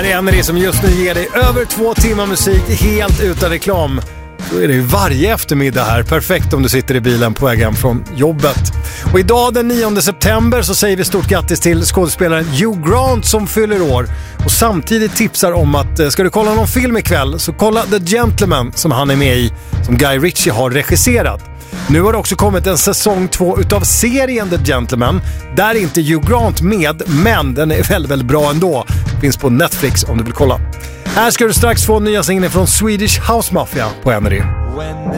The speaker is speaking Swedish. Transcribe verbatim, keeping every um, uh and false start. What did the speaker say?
här är Energy som just nu ger dig över två timmar musik helt utan reklam. Då är det ju varje eftermiddag här. Perfekt om du sitter i bilen på väg hem från jobbet. Och idag den nionde september så säger vi stort grattis till skådespelaren Hugh Grant som fyller år. Och samtidigt tipsar om att ska du kolla någon film ikväll så kolla The Gentleman som han är med i, som Guy Ritchie har regisserat. Nu har det också kommit en säsong två utav serien The Gentleman. Där är inte Hugh Grant med, men den är väldigt, väldigt bra ändå. Finns på Netflix om du vill kolla. Här ska du strax få nya singeln från Swedish House Mafia på Energy.